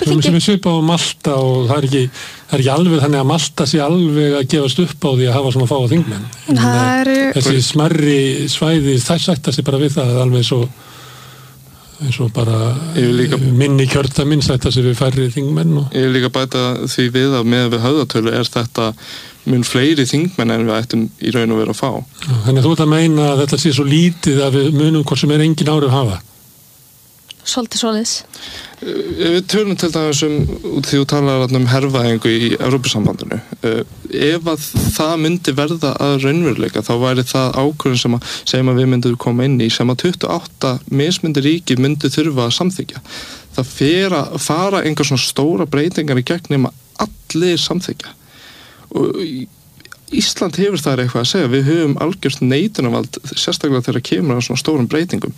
sem við svipa á Malta og það er ekki alveg þannig að Malta sé alveg að gefast upp á því að hafa svona fáa þingmenn. Þessi smærri svæði þær sætta sig bara við það alveg eins og bara minni kjördæmin sætta sig við færri þingmenn. Ég vil líka bæta því við að með við höfðatölu þetta mun fleiri þingmenn en við ættum í raun og vera að fá. Þannig að þú ert að meina að þetta sé svo lítið að við munum hvort sem engin áhrif hafa. Svolítið svoleiðis. Við tölum til dæmis því þú talar hervæðingu í Evrópusambandinu. Ef að það myndi verða að raunveruleika, þá væri það ákvörðun sem að segjum að við myndum koma inn í sem að 28 mismundi ríki myndi þurfa að samþykkja. Það fara einhver svona stóra breytingar í gegn nema allir samþykkja. Og Ísland hefur þar eitthvað að segja. Við höfum algjört neitunarvald sérstaklega þegar kemur að svona stórum breytingum.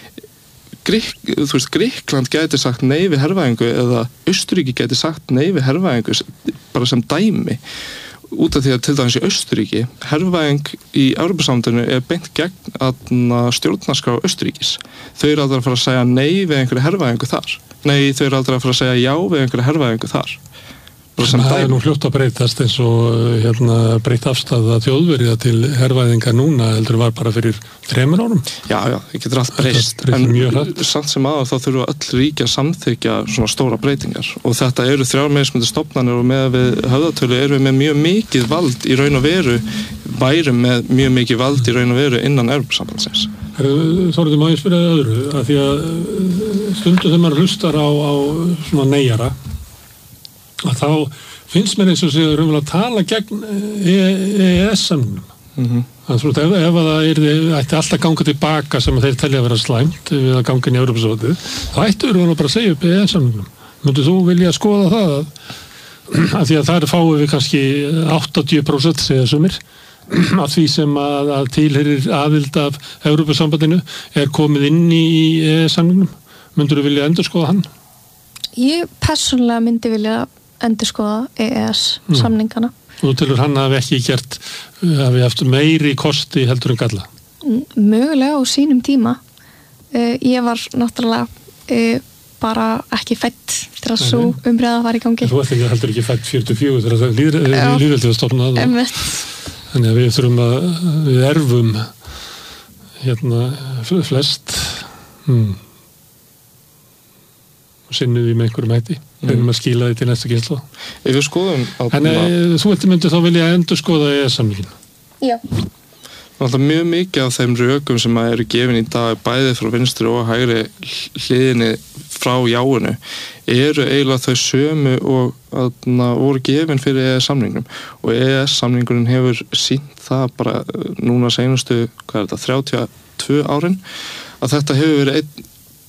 Grikkland gæti sagt nei við hervæðingu eða Austurríki gæti sagt nei við hervæðingu bara sem dæmi út af því að til dæmis í Austurríki hervæðing í Evrópusambandinu beint gegn stjórnarskrá Austurríkis. Þau eru aldrei að fara að segja nei við einhverju hervæðingu þar. Nei, þau eru aldrei að fara að segja já við einhverju hervæðingu þar. Það er nú fljótt að breytast eins og breytt afstaða Þjóðverja til hervæðinga núna heldur var bara fyrir 3 árum. Já, það getur allt breyst. En samt sem þá þurfa öll ríki að samþykkja svona stóra breytingar. Og þetta eru 3 mismunandi stofnanir og með við höfðatölu erum við með mjög mikið vald í raun og veru, værum með mjög mikið vald í raun og veru innan Evrópusambandsins. Þorður, má ég spyrja öðru, að því að stundum þegar maður hlustar á svona neyjara að þá finnst mér eins og séu raunverulega að tala gegn EES-samningnum. Ef það ætti alltaf ganga tilbaka sem þeir telja að vera slæmt við að ganga inn í Evrópusambandið, þá ættu raunverulega bara að segja upp EES-samningnum. Myndir þú vilja skoða það að því að þar fáum við kannski 80% segja sumir af því sem að tilheyrir aðild af Evrópusambandinu komið inn í EES-samningnum. Myndir þú vilja endurskoða hann? Ég persónulega myndi vilja endurskoða EES-samningana. Og tilur hann hafi haft meiri kosti heldur en galla? Mögulega á sínum tíma. Ég var náttúrulega bara ekki fædd til að svo umræða var í gangi. Þú ert heldur ekki fædd 44 þegar það lýðveldið var stofnað. Þannig að við erfum flest sinnum við með einhverjum hætti. Reynum að skila því til næsta kynslóð. Ef við skoðum En þú myndir þá vilja endurskoða EES-samninginn? Já. Alltaf mjög mikið af þeim rökum sem eru gefin í dag bæði frá vinstri og hægri hliðinni frá jáinu eru eiginlega þau sömu og voru gefin fyrir EES-samningnum og EES-samningurinn hefur sýnt það bara núna seinustu 32 árin að þetta hefur verið einn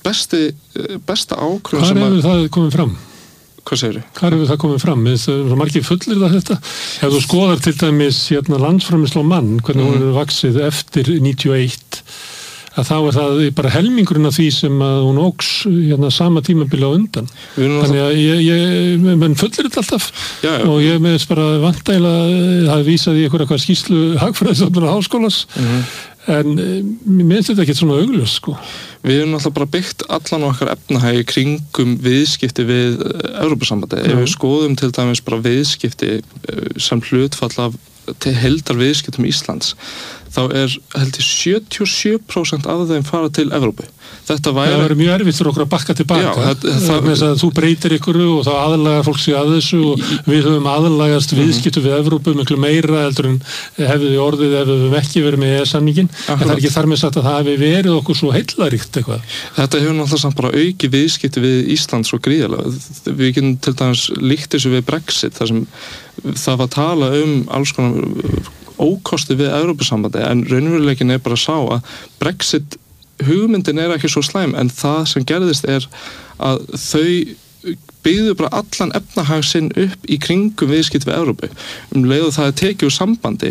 besta ákvörðun sem hefur það komið fram? Hvað segirðu? Hvað hefur það komið fram? Svo margir fullir það þetta? Ef þú skoðar til dæmis landsframleiðsla á mann, hvernig hún hefur vaxið eftir 91, að þá er það bara helmingurinn af því sem að hún óks sama tímabili á undan. Þannig að menn fullir þetta alltaf og ég meðist bara vantægilega það vísað í eitthvað skýrslu Hagfræðistofnunar Háskólans en mér finnst þetta ekki svona augljós sko. Við erum alltaf bara byggt allan okkar efnahagi kringum viðskipti við Evrópusambandið. Ef við skoðum til dæmis bara viðskipti sem hlutfall af heildar viðskiptum Íslands þá held ég 77% af þeim fara til Evrópu. Það væri mjög erfitt fyrir okkur að bakka tilbaka. Þú breytir ykkur og þá aðlagar fólk sig að þessu og við höfum aðlagast viðskiptu við Evrópu miklu meira heldur en hefði orðið ef við höfum ekki verið með EES-samninginn. En það er ekki þar með sagt að það hafi verið okkur svo heillaríkt eitthvað. Þetta hefur náttúrulega samt bara aukið viðskipti við Ísland svo gríðarlega. Við getum til dæmis líkt þessu við Brexit þar sem það var að tala alls konar ókosti við Evrópusambandi en raunveruleikin bara sá að Brexit hugmyndin ekki svo slæm en það sem gerðist að þau byggðu bara allan efnahag sinn upp í kringum viðskipt við Evrópu. Leið og það tekið úr sambandi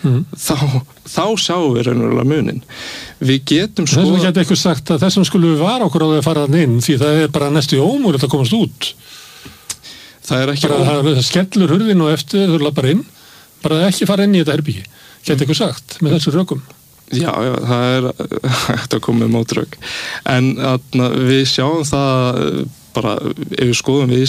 þá sjáum við raunverulega munin. Við getum Þess vegna gæti eitthvað sagt að þessum skulum við vara okkur á því að fara inn því það bara næstu ómögulegt að komast út. Það ekki það skellur hurðin og eftir þú lappar inn bara ekki fara inn í þetta herbyggi. Gæti eitthvað sagt með þessu rökum. Já, það hægt að koma með mótrök. En við sjáum það bara, ef við skoðum